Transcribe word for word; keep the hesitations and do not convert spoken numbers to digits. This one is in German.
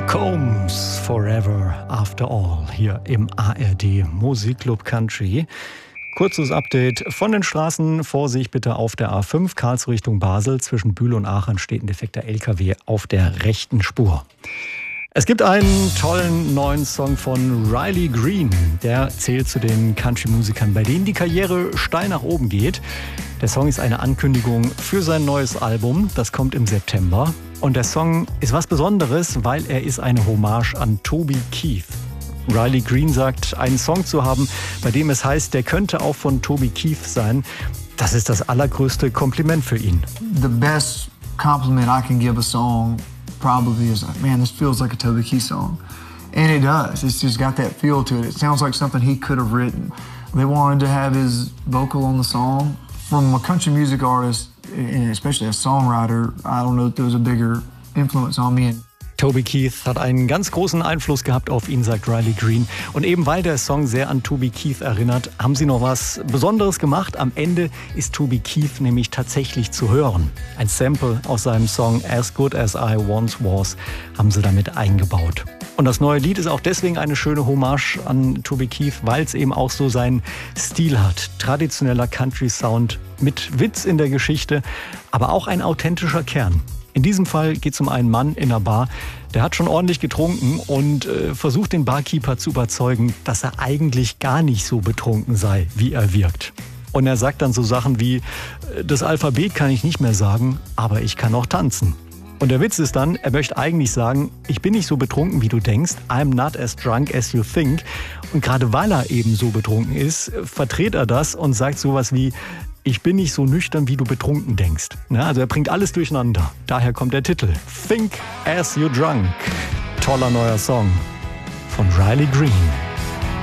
Combs Forever After All hier im A R D Musikclub Country. Kurzes Update von den Straßen. Vorsicht bitte auf der A fünf Karlsruhe Richtung Basel. Zwischen Bühl und Aachen steht ein defekter L K W auf der rechten Spur. Es gibt einen tollen neuen Song von Riley Green. Der zählt zu den Country-Musikern, bei denen die Karriere steil nach oben geht. Der Song ist eine Ankündigung für sein neues Album. Das kommt im September. Und der Song ist was Besonderes, weil er ist eine Hommage an Toby Keith. Riley Green sagt, einen Song zu haben, bei dem es heißt, der könnte auch von Toby Keith sein. Das ist das allergrößte Kompliment für ihn. The best compliment I can give a song probably is like, man, this feels like a Toby Keith song. And it does. It's just got that feel to it. It sounds like something he could have written. They wanted to have his vocal on the song. From a country music artist, and especially a songwriter, I don't know if there was a bigger influence on me. Toby Keith hat einen ganz großen Einfluss gehabt auf ihn, sagt Riley Green. Und eben weil der Song sehr an Toby Keith erinnert, haben sie noch was Besonderes gemacht. Am Ende ist Toby Keith nämlich tatsächlich zu hören. Ein Sample aus seinem Song As Good As I Once Was haben sie damit eingebaut. Und das neue Lied ist auch deswegen eine schöne Hommage an Toby Keith, weil es eben auch so seinen Stil hat. Traditioneller Country-Sound mit Witz in der Geschichte, aber auch ein authentischer Kern. In diesem Fall geht es um einen Mann in einer Bar, der hat schon ordentlich getrunken und äh, versucht den Barkeeper zu überzeugen, dass er eigentlich gar nicht so betrunken sei, wie er wirkt. Und er sagt dann so Sachen wie, das Alphabet kann ich nicht mehr sagen, aber ich kann auch tanzen. Und der Witz ist dann, er möchte eigentlich sagen, ich bin nicht so betrunken, wie du denkst, I'm not as drunk as you think. Und gerade weil er eben so betrunken ist, verdreht er das und sagt sowas wie, ich bin nicht so nüchtern, wie du betrunken denkst. Ja, also er bringt alles durcheinander. Daher kommt der Titel Think as you're drunk. Toller neuer Song von Riley Green.